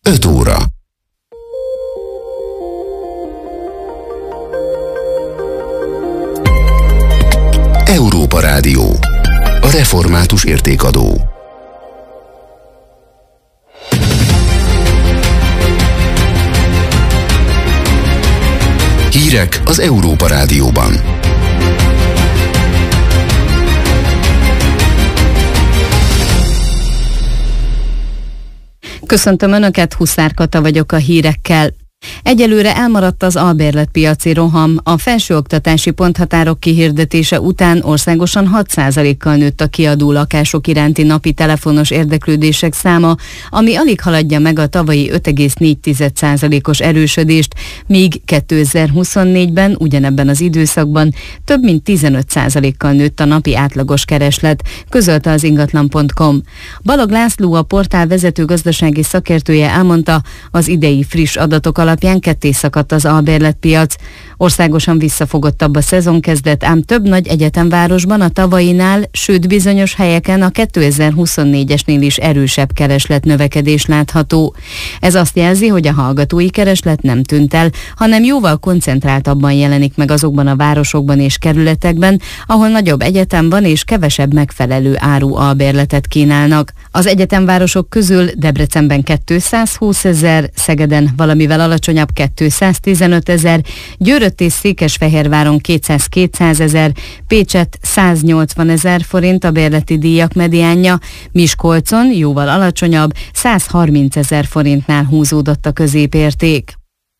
5 óra. Európa Rádió. A református értékadó. Hírek az Európa Rádióban. Köszöntöm Önöket, Huszár Kata vagyok a hírekkel. Egyelőre elmaradt az albérletpiaci roham. A felsőoktatási ponthatárok kihirdetése után országosan 6%-kal nőtt a kiadó lakások iránti napi telefonos érdeklődések száma, ami alig haladja meg a tavalyi 5,4%-os erősödést, míg 2024-ben ugyanebben az időszakban több mint 15%-kal nőtt a napi átlagos kereslet, közölte az ingatlan.com. Balog László, a portál vezető gazdasági szakértője elmondta, az idei friss adatok alapján ketté szakadt az albérletpiac. Országosan visszafogottabb a szezonkezdet, ám több nagy egyetemvárosban a tavainál, sőt bizonyos helyeken a 2024-esnél is erősebb keresletnövekedés látható. Ez azt jelzi, hogy a hallgatói kereslet nem tűnt el, hanem jóval koncentráltabban jelenik meg azokban a városokban és kerületekben, ahol nagyobb egyetem van és kevesebb megfelelő áru albérletet kínálnak. Az egyetemvárosok közül Debrecenben 220 000, Szegeden valamivel alacsonyabb 215 000, Győrött és Székesfehérváron 200-200 000, Pécset 180 000 forint a bérleti díjak mediánja, Miskolcon jóval alacsonyabb 130 000 forintnál húzódott a középérték.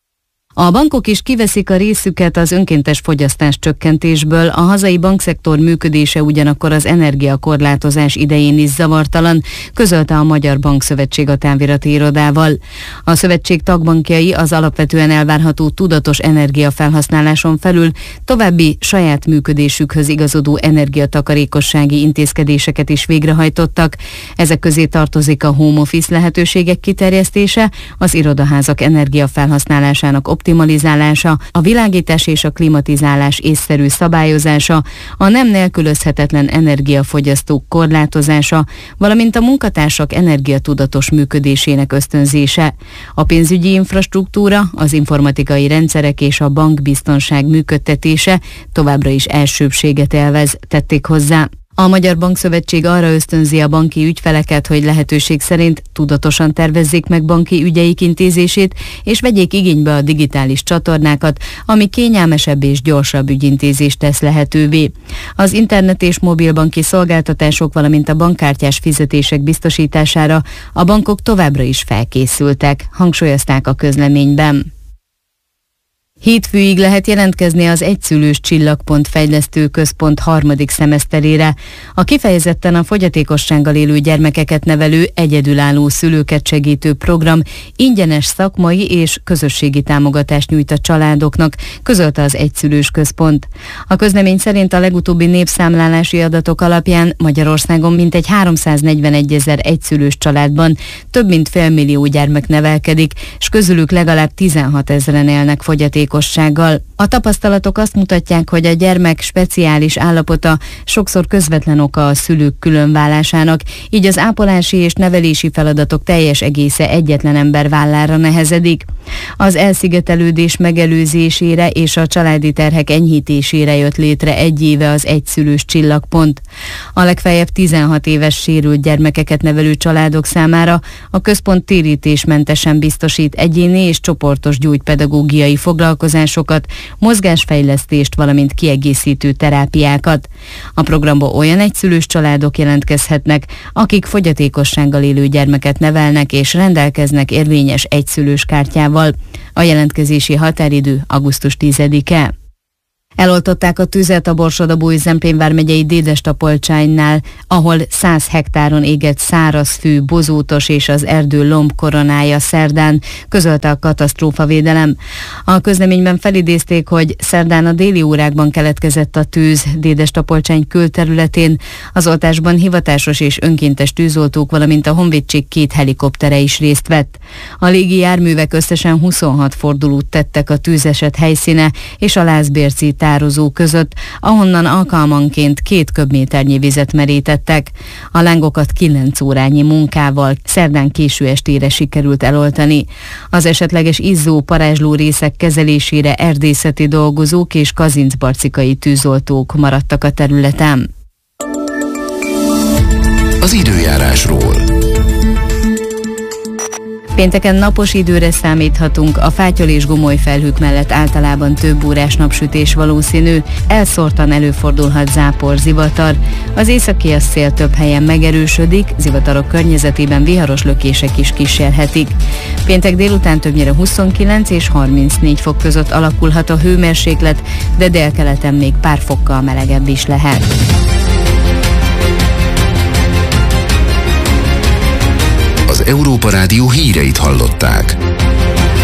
A bankok is kiveszik a részüket az önkéntes fogyasztás csökkentésből, a hazai bankszektor működése ugyanakkor az energiakorlátozás idején is zavartalan, közölte a Magyar Bankszövetség a távirati irodával. A szövetség tagbankjai az alapvetően elvárható tudatos energiafelhasználáson felül további saját működésükhöz igazodó energiatakarékossági intézkedéseket is végrehajtottak. Ezek közé tartozik a home office lehetőségek kiterjesztése, az irodaházak energiafelhasználásának optimalizálása, a világítás és a klimatizálás észszerű szabályozása, a nem nélkülözhetetlen energiafogyasztók korlátozása, valamint a munkatársak energiatudatos működésének ösztönzése. A pénzügyi infrastruktúra, az informatikai rendszerek és a bankbiztonság működtetése továbbra is elsőbbséget élvez, tették hozzá. A Magyar Bankszövetség arra ösztönzi a banki ügyfeleket, hogy lehetőség szerint tudatosan tervezzék meg banki ügyeik intézését, és vegyék igénybe a digitális csatornákat, ami kényelmesebb és gyorsabb ügyintézést tesz lehetővé. Az internet és mobilbanki szolgáltatások, valamint a bankkártyás fizetések biztosítására a bankok továbbra is felkészültek, hangsúlyozták a közleményben. Hétfőig lehet jelentkezni az egyszülős Csillagpont fejlesztő központ harmadik szemeszterére. A kifejezetten a fogyatékossággal élő gyermekeket nevelő, egyedülálló szülőket segítő program ingyenes szakmai és közösségi támogatást nyújt a családoknak, közölte az egyszülős központ. A közlemény szerint a legutóbbi népszámlálási adatok alapján Magyarországon mintegy 341 000 egyszülős családban több mint félmillió gyermek nevelkedik, és közülük legalább 16 000-en élnek fogyatékossággal. A tapasztalatok azt mutatják, hogy a gyermek speciális állapota sokszor közvetlen oka a szülők különválásának, így az ápolási és nevelési feladatok teljes egésze egyetlen ember vállára nehezedik. Az elszigetelődés megelőzésére és a családi terhek enyhítésére jött létre egy éve az egyszülős Csillagpont. A legfeljebb 16 éves sérült gyermekeket nevelő családok számára a központ térítésmentesen biztosít egyéni és csoportos gyógypedagógiai foglalkozásokat, mozgásfejlesztést, valamint kiegészítő terápiákat. A programba olyan egyszülős családok jelentkezhetnek, akik fogyatékossággal élő gyermeket nevelnek és rendelkeznek érvényes egyszülős kártyával. A jelentkezési határidő augusztus 10-e. Eloltották a tüzet a Borsod-Abaúj-Zemplén vármegyei Dédestapolcsánynál, ahol 100 hektáron égett szárazfű, bozótos és az erdő lombkoronája szerdán, közölte a katasztrófavédelem. A közleményben felidézték, hogy szerdán a déli órákban keletkezett a tűz Dédestapolcsány külterületén. Az oltásban hivatásos és önkéntes tűzoltók, valamint a honvédség 2 helikoptere is részt vett. A légi járművek összesen 26 fordulót tettek a tűzeset helyszíne és a Lászbérci tározó között, ahonnan alkalmanként 2 köbméternyi vizet merítettek. A lángokat 9 órányi munkával szerdán késő estére sikerült eloltani. Az esetleges izzó parázsló részek kezelésére erdészeti dolgozók és kazincbarcikai tűzoltók maradtak a területen. Az időjárásról. Pénteken napos időre számíthatunk, a fátyol és gomoly felhők mellett általában több órás napsütés valószínű, elszórtan előfordulhat zápor, zivatar. Az északi szél több helyen megerősödik, zivatarok környezetében viharos lökések is kísérhetik. Péntek délután többnyire 29 és 34 fok között alakulhat a hőmérséklet, de délkeleten még pár fokkal melegebb is lehet. Az Európa Rádió híreit hallották.